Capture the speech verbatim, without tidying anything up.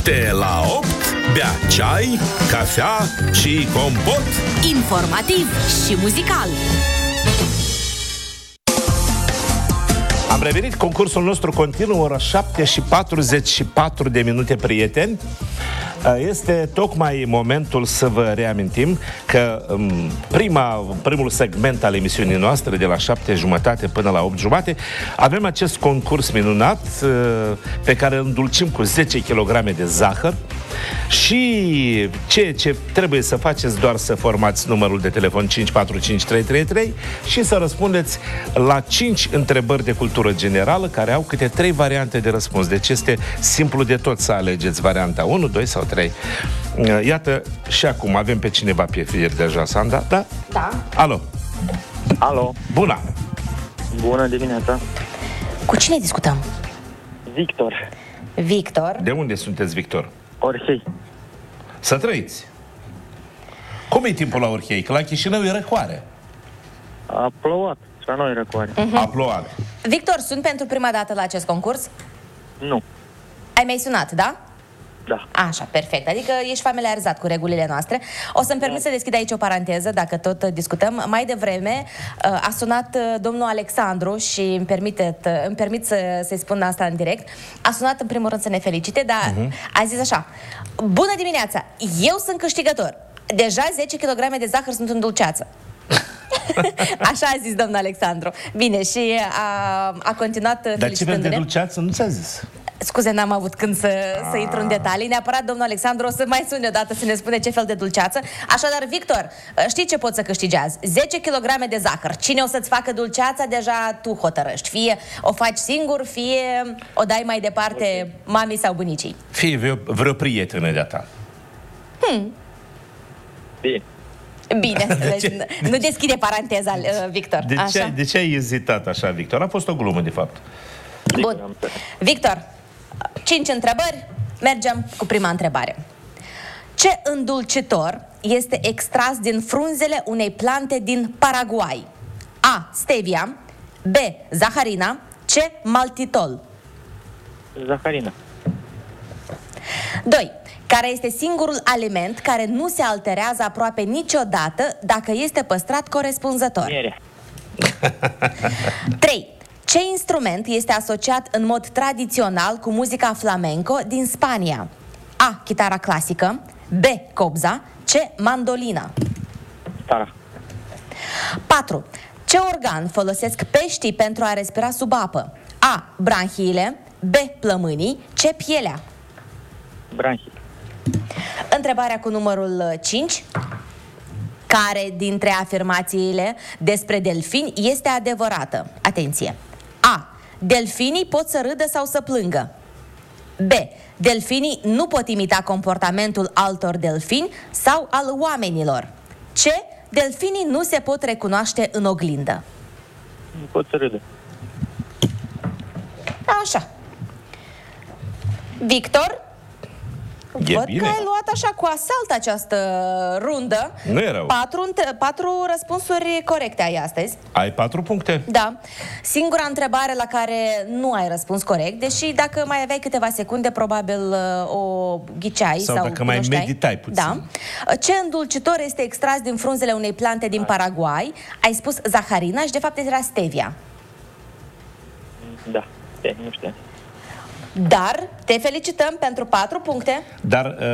șapte la opt, bea ceai, cafea și compot. Informativ și muzical. Am revenit, concursul nostru continuă, ora șapte și patruzeci și patru de minute, prieteni. Este tocmai momentul să vă reamintim că prima, primul segment al emisiunii noastre, de la șapte jumătate până la opt jumate, avem acest concurs minunat pe care îl îndulcim cu zece kilograme de zahăr. Și ceea ce trebuie să faceți, doar să formați numărul de telefon cinci patru cinci trei trei trei și să răspundeți la cinci întrebări de cultură generală, care au câte trei variante de răspuns. Deci este simplu de tot să alegeți varianta unu, doi sau trei. Iată, și acum avem pe cineva pe fir deja, Sanda, da? Da. Alo. Alo. Bună. Bună dimineața. Cu cine discutăm? Victor. Victor. De unde sunteți, Victor? Orhei. Să trăiți. Cum e timpul la Orhei? Că la Chișinău e răcoare. A plouat și la noi e răcoare. Uh-huh. A plouat. Victor, sunt pentru prima dată la acest concurs? Nu. Ai mai sunat, da? Da. Așa, perfect. Adică ești familiarizat cu regulile noastre. O să-mi permit da. să deschid aici o paranteză, dacă tot discutăm. Mai devreme a sunat domnul Alexandru și îmi, permite, îmi permit să, să-i spun asta în direct. A sunat în primul rând să ne felicite, dar uh-huh. a zis așa: bună dimineața, eu sunt câștigător. Deja zece kilograme de zahăr sunt în dulceață. Așa a zis domnul Alexandru. Bine, și a, a continuat felicitându-ne. Dar ce fel de dulceață nu ți-a zis? Scuze, n-am avut când să, să intru în detalii. Neapărat domnul Alexandru o să mai sune odată să ne spune ce fel de dulceață. Așadar, Victor, știi ce poți să câștigi azi? zece kilograme de zahăr. Cine o să-ți facă dulceața, deja tu hotărăști. Fie o faci singur, fie o dai mai departe okay. mamii sau bunicii. Fie vreo, vreo prietenă de-a ta. Hmm. Bine. Bine, de deci nu deschide paranteza, Victor. De așa? ce, de ce ai ezitat așa, Victor? A fost o glumă, de fapt. Bun. Victor, cinci întrebări. Mergem cu prima întrebare. Ce îndulcitor este extras din frunzele unei plante din Paraguay? A. Stevia. B. Zaharina. C. Maltitol. Zaharina. doi. Care este singurul aliment care nu se alterează aproape niciodată dacă este păstrat corespunzător? Mierea. trei. Ce instrument este asociat în mod tradițional cu muzica flamenco din Spania? A. Chitara clasică. B. Cobza. C. Mandolina. Stara. patru. Ce organ folosesc peștii pentru a respira sub apă? A. Branhiile. B. Plămânii. C. Pielea. Branhii. Întrebarea cu numărul cinci. Care dintre afirmațiile despre delfini este adevărată? Atenție! A. Delfinii pot să râdă sau să plângă. B. Delfinii nu pot imita comportamentul altor delfini sau al oamenilor. C. Delfinii nu se pot recunoaște în oglindă. Nu pot să râdă. Așa. Victor, E văd bine. că ai luat așa cu asalt această rundă. Nu e rău. Patru, patru răspunsuri corecte ai astăzi. Ai patru puncte. Da. Singura întrebare la care nu ai răspuns corect, deși dacă mai aveai câteva secunde, probabil o ghiceai sau, sau dacă mai cunoșteai. meditai puțin. Da. Ce îndulcitor este extras din frunzele unei plante din Paraguay? Ai spus zaharina și de fapt era stevia. Da. E, nu știu. Dar te felicităm pentru patru puncte. Dar